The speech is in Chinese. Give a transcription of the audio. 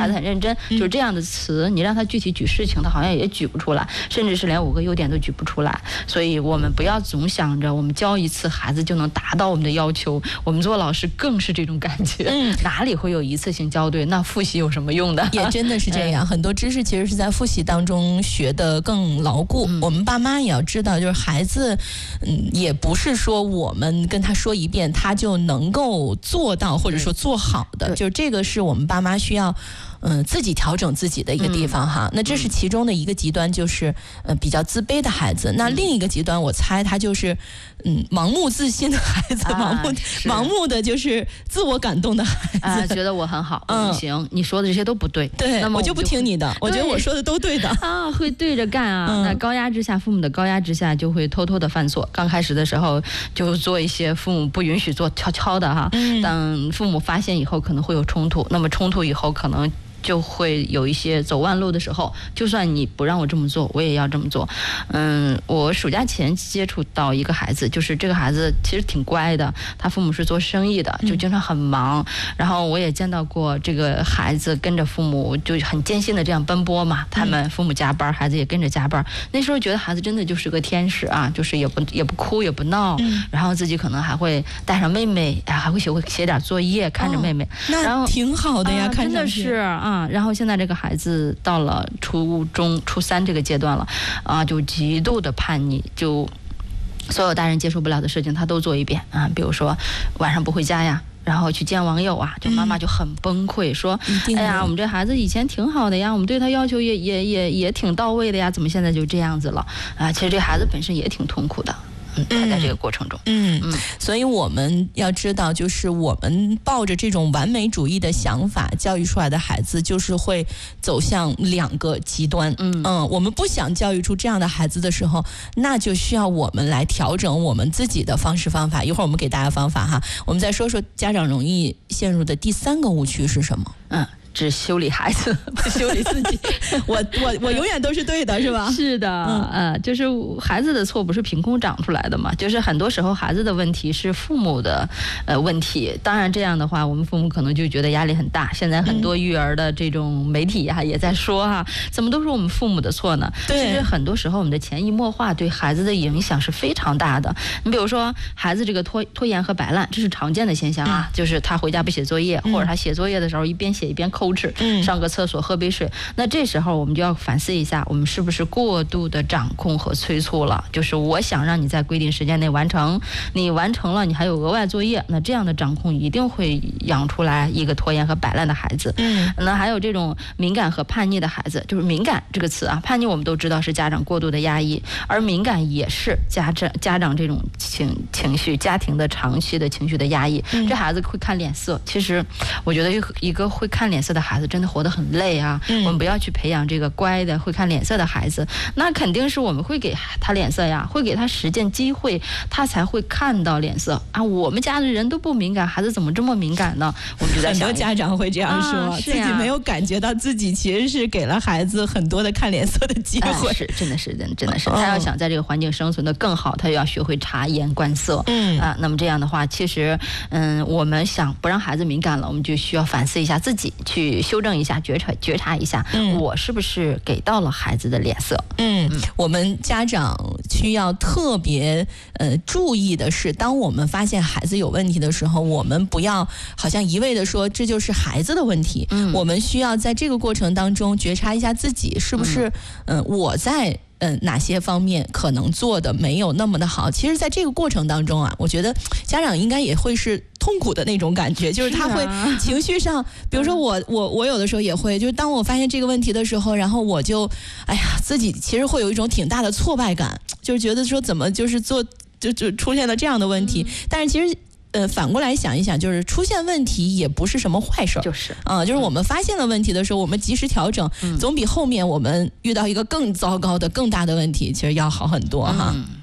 孩子很认真，就是这样的词，你让他具体举事情，他好像也举不出来，甚至是连5个优点都举不出来。所以我们不要总想着我们教一次孩子就能达到我们的要求，我们做老师更是这种感觉。哪里会有一次性教对？那复习有什么用的？ 也真的是这样，很多知识其实是在复习当中学得更牢固。我们爸妈也要知道，就是孩子，也不是说我们跟他说一遍他就能够做到或者说做好的，就这个是我们爸妈需要自己调整自己的一个地方哈。那这是其中的一个极端，就是比较自卑的孩子。那另一个极端，我猜他就是盲目自信的孩子，盲目的就是自我感动的孩子， 觉得我很好，不行，你说的这些都不对， 对， 那么我就不听你的，我觉得我说的都对的啊，会对着干啊。那高压之下，父母的高压之下，就会偷偷的犯错。刚开始的时候就做一些父母不允许做，悄悄的哈。当父母发现以后，可能会有冲突。那么冲突以后，可能就会有一些走弯路的时候，就算你不让我这么做，我也要这么做。我暑假前接触到一个孩子，就是这个孩子其实挺乖的，他父母是做生意的，就经常很忙。然后我也见到过这个孩子跟着父母就很艰辛的这样奔波嘛，他们父母加班，孩子也跟着加班。那时候觉得孩子真的就是个天使啊，就是也不哭也不闹，然后自己可能还会带上妹妹，还会写点作业，看着妹妹， 那挺好的呀，看真的是然后现在这个孩子到了初中、初3这个阶段了，就极度的叛逆，就所有大人接受不了的事情他都做一遍啊，比如说晚上不回家呀，然后去见网友啊，就妈妈就很崩溃，说哎呀，我们这孩子以前挺好的呀，我们对他要求也挺到位的呀，怎么现在就这样子了啊？其实这孩子本身也挺痛苦的。他在这个过程中， 所以我们要知道，就是我们抱着这种完美主义的想法教育出来的孩子，就是会走向2个极端。我们不想教育出这样的孩子的时候，那就需要我们来调整我们自己的方式方法。一会儿我们给大家方法哈，我们再说说家长容易陷入的第3个误区是什么？ 只修理孩子，不修理自己。 我永远都是对的，是吧？ 是的，就是孩子的错不是凭空长出来的嘛，就是很多时候孩子的问题是父母的问题。当然这样的话，我们父母可能就觉得压力很大。现在很多育儿的这种媒体也在说怎么都是我们父母的错呢？其实很多时候我们的潜移默化对孩子的影响是非常大的。你比如说孩子这个拖延和摆烂，这是常见的现象就是他回家不写作业，或者他写作业的时候一边写一边抠吃，上个厕所喝杯水。那这时候我们就要反思一下，我们是不是过度的掌控和催促了？就是我想让你在规定时间内完成，你完成了，你还有额外作业，那这样的掌控一定会养出来一个拖延和摆烂的孩子。那还有这种敏感和叛逆的孩子，就是敏感这个词叛逆我们都知道是家长过度的压抑，而敏感也是家长这种情绪，家庭的长期的情绪的压抑。这孩子会看脸色，其实我觉得一个会看脸色的孩子真的活得很累啊。我们不要去培养这个乖的会看脸色的孩子，那肯定是我们会给他脸色呀，会给他实践机会，他才会看到脸色我们家的人都不敏感，孩子怎么这么敏感呢？我们就在想， 很多家长会这样说，自己没有感觉到自己其实是给了孩子很多的看脸色的机会。 真的是他要想在这个环境生存的更好，他就要学会察言观色。那么这样的话，其实我们想不让孩子敏感了，我们就需要反思一下自己，去修正一下，觉察一下，我是不是给到了孩子的脸色。 我们家长需要特别注意的是，当我们发现孩子有问题的时候，我们不要好像一味的说这就是孩子的问题。我们需要在这个过程当中觉察一下自己是不是我在哪些方面可能做的没有那么的好。其实在这个过程当中我觉得家长应该也会是痛苦的那种感觉，就是他会情绪上比如说我有的时候也会，就是当我发现这个问题的时候，然后我就自己其实会有一种挺大的挫败感，就是觉得说怎么就是就出现了这样的问题。但是其实反过来想一想，就是出现问题也不是什么坏事，就是我们发现了问题的时候，我们及时调整，总比后面我们遇到一个更糟糕的更大的问题其实要好很多哈。